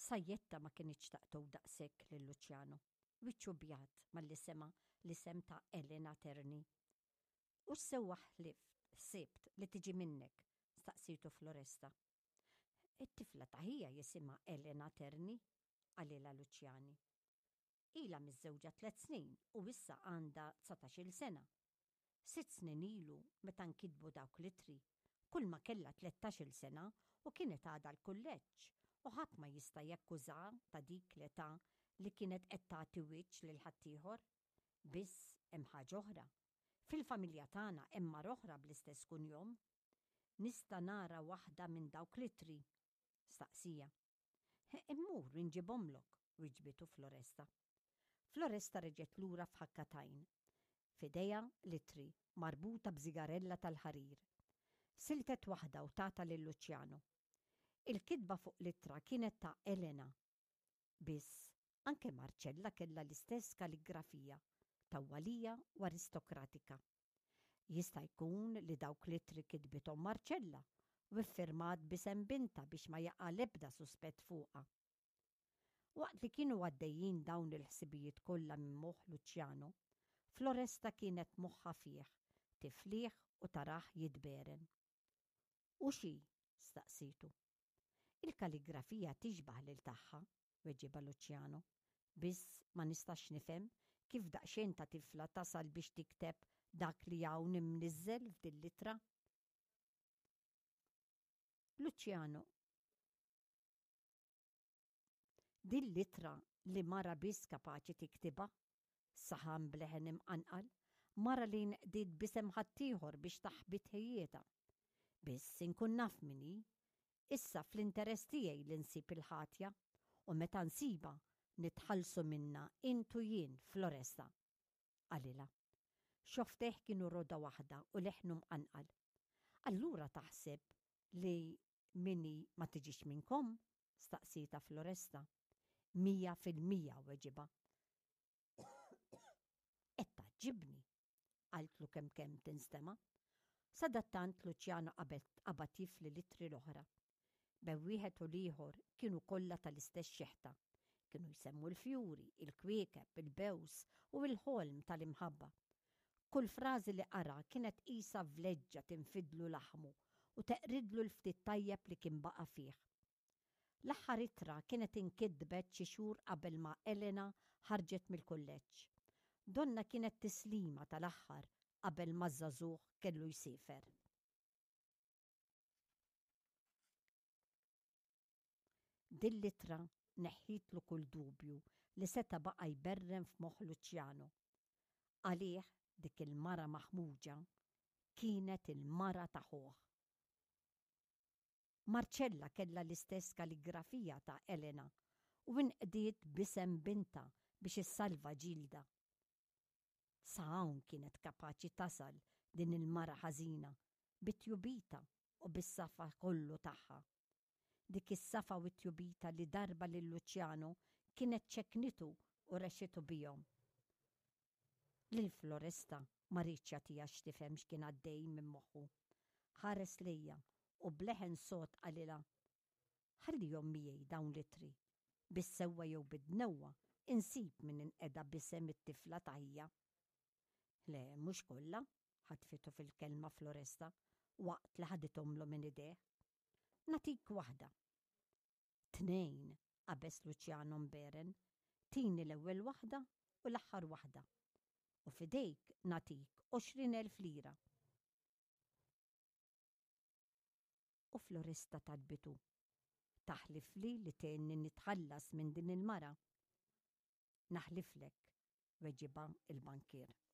Sajjetta ma kienx taqtow daqshekk lil Luċjano. Wiċċu bjat malli sema l-isem ta' Elena Terni. U s-sewwaħ ħsibt li tiġi minnek, staqsitu Floresta. It-tifla taħija jisimha Elena Terni, għalila Luċjani. Ila miż-żewġa 3 snin u issa għandha 19 sena. 6 snin ilu meta nkitbu dawk litri, kull ma kellha 13 sena u kienet għadha l-kulleġġ u ħadd ma jista' jakkuża ta' dik l-età li kienet qed tagħti wiċċ lil ħaddieħor. Biss hemm ħaġa oħra. Fil-familja tagħna hemm mar oħra bl-istess kunjom. Nista' nara waħda minn dawk litri. Staqsija. Immur inġibhomlok, wiġbitu Floresta. Floresta reġgħet lura f'ħakkatajn. F'idejha litri marbuta b'żigarella tal-ħarir. Siltet waħda u tagħta lil Luċjano. Il-kitba fuq littra kienet ta' Elena. Biss anke Marċella kellha l-istess kalligrafija, tawwalija u aristokratika. Jista' jkun li dawk litri kitbithom Marċella u iffirmat b'isem binta biex ma jaqa' l-ebda suspett fuqha. Waqt li kienu għaddejjin dawn il-ħsibijiet kollha minn moħħ Luċjano, Floresta kienet moħħa fih, tiflih u taraħ jitberen. U xi? Staqsitu. Il-kalligrafija tixbaħ lil tagħha, weġiba Luċjano. Biss ma nistax nifhem kif daqsxejn ta' tifla tasal biex tikteb dak li hawn imniżżel f'din litra. Luċjano. Din litra li mara biss kapaċi tiktibha, saħan bleħen imqanqal, mara li nqdiet b'isem ħaddieħor biex taħbit ħejjieta. Biss inkun naf minni, issa fl-interess tiegħi li nsib il-ħatja u meta nsiba nitħallsu minna intu jien Floresta. Għalila. Xofteħ kienu roda waħda u leħnu mqanqal. Allura taħseb li minni ma tiġix minnkom? Staqsita Floresta. 100% weġiba. Etta ġibni, għaltlu kemm tinstema. Sadattant Luċjano qabad tifli litri l-oħra. Bewwieħed u l-ieħor kienu kollha tal-istess xeħta. Kienu jsemmu l-fjuri, il-kwiekeb, il-bews u l-ħolm tal-imħabba. Kull frażi li qara kienet qisha vleġġa tinfidlu laħmu u teqridlu l-ftit tajjeb li kien baqa' fih. L-aħħar ittra kienet inkitbet xi xhur qabel ma Elena ħarġet mill-kulleġġ. Donna kienet tislima tal-aħħar qabel ma żagħżugħ kellu jsifer. Din litra neħħitlu kull dubju li seta baqa' jberren f'moħħ Luċjano. Għalih dik il-mara maħmuġa kienet il-mara ta' ħuh. Marċella kellha l-istess kalligrafija ta' Elena u inqdiet b'isem binta biex issalva ġilda. Sa hawn kienet kapaċi tasal din il-mara ħażina bit-tjubita u bis-safa kollu tagħha. Dik is-safa u t-tjubita li darba lil Luċjano kienet ċeknitu u rexxitu bihom. Lil Floresta ma rridx jagħtiha tifhem x'kien għaddej minn moħħu. Ħares lejja u bleħen sod għalila. Ħallihom miegħi dawn litri. Bis-sewwa jew bid-dnewwa insib min inqeda b'isem it-tifla taħija. Le, mhux kollha, ħadfitu fil-kelma Floresta waqt li ħadithomlu minn idejh. Natik waħda. 2 qabes Luċjano mberen, tini l-ewwel waħda u l-aħħar waħda. U fidejk natik 20,000 lira. U Floresta talbitu. Taħlif li tenni nitħallas minn din il-mara. Naħliflek, weġiba il-bankier.